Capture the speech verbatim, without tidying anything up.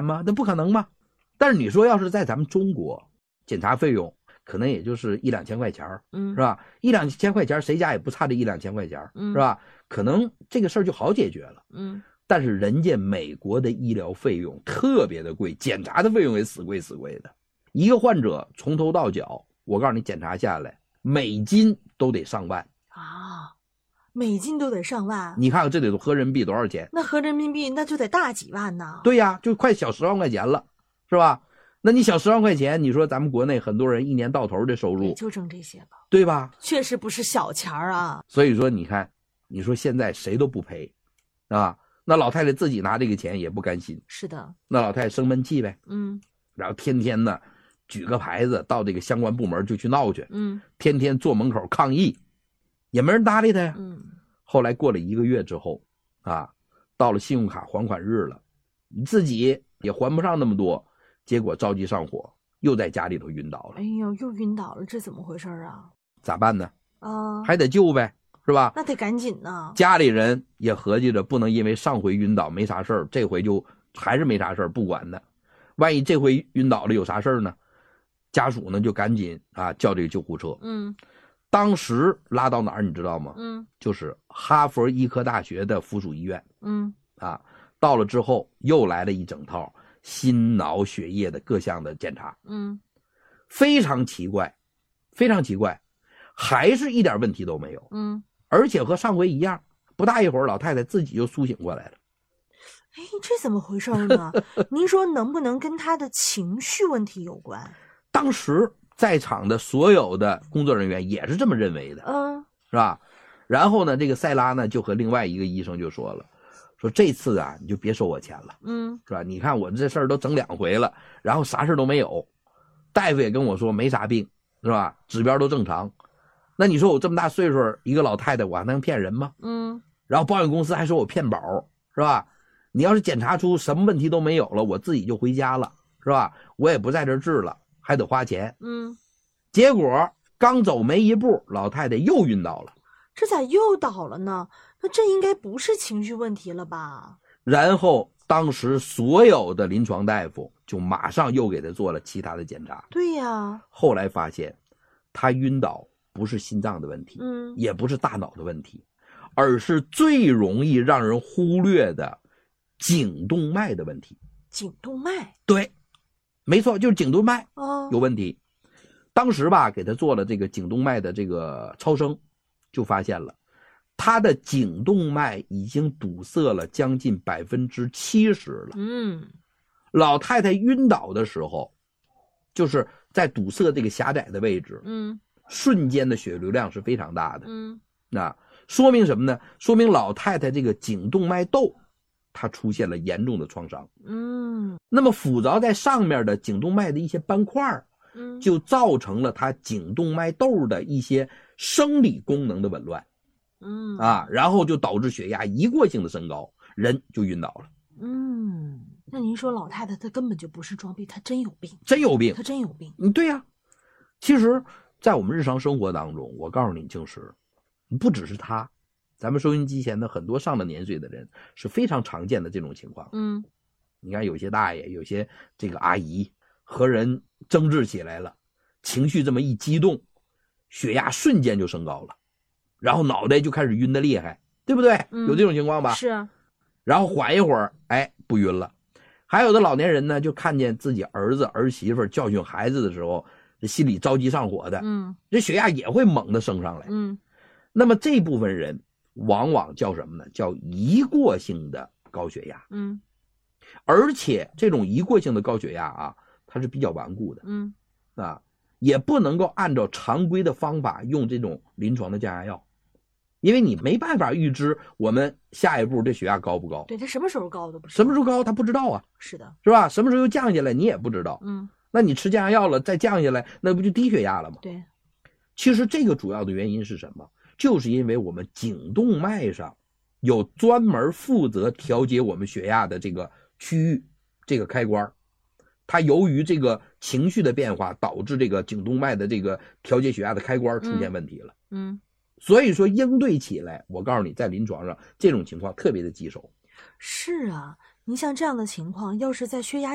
吗？那不可能吗？但是你说要是在咱们中国，检查费用可能也就是一两千块钱，嗯，是吧？一两千块钱，谁家也不差这一两千块钱，嗯，是吧？可能这个事儿就好解决了，嗯。但是人家美国的医疗费用特别的贵，检查的费用也死贵死贵的。一个患者从头到脚，我告诉你检查下来，美金都得上万啊，美金都得上万。 你看看这得合人民币多少钱？ 那合人民币那就得大几万呢。 对呀，就快小十万块钱了，是吧？那你小十万块钱，你说咱们国内很多人一年到头的收入就挣这些吧， 对吧？ 确实不是小钱啊。 所以说你看，你说现在谁都不赔啊，那老太太自己拿这个钱也不甘心。 是的， 那老太太生闷气呗， 嗯， 然后天天呢举个牌子到这个相关部门就去闹去， 嗯， 天天坐门口抗议，也没人搭理他呀。 嗯， 后来过了一个月之后啊，到了信用卡还款日了，你自己也还不上那么多，结果着急上火，又在家里头晕倒了。 哎呦，又晕倒了，这怎么回事啊？ 咋办呢？ 啊， 还得救呗，是吧？ 那得赶紧呢。 家里人也合计着，不能因为上回晕倒没啥事儿，这回就还是没啥事儿，不管呢。万一这回晕倒了有啥事儿呢？家属呢就赶紧啊叫这个救护车。 嗯， 当时拉到哪儿你知道吗？ 嗯， 就是哈佛医科大学的附属医院。 嗯， 啊，到了之后又来了一整套心脑血液的各项的检查。 嗯， 非常奇怪，非常奇怪，还是一点问题都没有。 嗯， 而且和上回一样，不大一会儿老太太自己就苏醒过来了。 哎，这怎么回事呢？您说能不能跟她的情绪问题有关？ 当时在场的所有的工作人员也是这么认为的， 嗯， 是吧？然后呢，这个塞拉呢就和另外一个医生就说了，说这次啊你就别收我钱了， 嗯， 是吧？你看我这事儿都整两回了，然后啥事都没有，大夫也跟我说没啥病，是吧？指标都正常。那你说我这么大岁数一个老太太，我还能骗人吗？ 嗯， 然后保险公司还说我骗保，是吧？你要是检查出什么问题都没有了，我自己就回家了，是吧？我也不在这儿治了，还得花钱。 嗯， 结果刚走没一步，老太太又晕倒了。 这咋又倒了呢？那这应该不是情绪问题了吧？ 然后当时所有的临床大夫就马上又给她做了其他的检查。 对呀。 后来发现她晕倒不是心脏的问题， 嗯， 也不是大脑的问题，而是最容易让人忽略的颈动脉的问题。 颈动脉？ 对，没错，就是颈动脉哦有问题。当时吧，给他做了这个颈动脉的这个超声，就发现了他的颈动脉已经堵塞了将近百分之七十了。 嗯， 老太太晕倒的时候，就是在堵塞这个狭窄的位置， 嗯， 瞬间的血流量是非常大的。 嗯， 那说明什么呢？说明老太太这个颈动脉窦它出现了严重的创伤。 嗯， 那么附着在上面的颈动脉的一些斑块， 嗯， 就造成了它颈动脉窦的一些生理功能的紊乱。 嗯啊，然后就导致血压一过性的升高，人就晕倒了。 嗯，那您说老太太她根本就不是装逼，她真有病， 真有病， 她真有病。 嗯，对呀、啊。其实，在我们日常生活当中，我告诉你，静石，不只是他，咱们收音机前的很多上了年岁的人是非常常见的这种情况。 嗯， 你看有些大爷，有些这个阿姨和人争执起来了，情绪这么一激动，血压瞬间就升高了。然后脑袋就开始晕得厉害，对不对？ 嗯、 有这种情况吧？ 是啊。 然后缓一会儿，哎，不晕了。还有的老年人呢，就看见自己儿子儿媳妇教训孩子的时候，这心里着急上火的， 嗯， 这血压也会猛地升上来。 嗯， 那么这部分人往往叫什么呢？叫一过性的高血压。 嗯， 而且这种一过性的高血压啊，它是比较顽固的。 嗯， 啊，也不能够按照常规的方法用这种临床的降压药。因为你没办法预知我们下一步这血压高不高， 对，他什么时候高都不知道， 什么时候高他不知道啊， 是的， 是吧？什么时候又降下来你也不知道， 嗯， 那你吃降压药了再降下来，那不就低血压了吗？ 对， 其实这个主要的原因是什么？就是因为我们颈动脉上有专门负责调节我们血压的这个区域，这个开关，它由于这个情绪的变化，导致这个颈动脉的这个调节血压的开关出现问题了， 嗯。嗯， 所以说应对起来，我告诉你，在临床上这种情况特别的棘手。 是啊，您像这样的情况，要是在血压